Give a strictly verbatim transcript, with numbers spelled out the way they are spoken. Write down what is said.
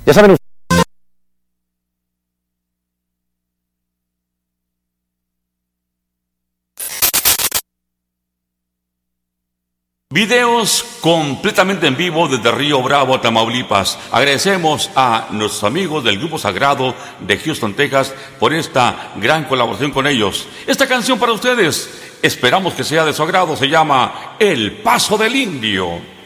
Ya saben. Videos completamente en vivo desde Río Bravo, Tamaulipas. Agradecemos a nuestros amigos del Grupo Sagrado de Houston, Texas, por esta gran colaboración con ellos. Esta canción para ustedes, esperamos que sea de su agrado, se llama El Paso del Indio.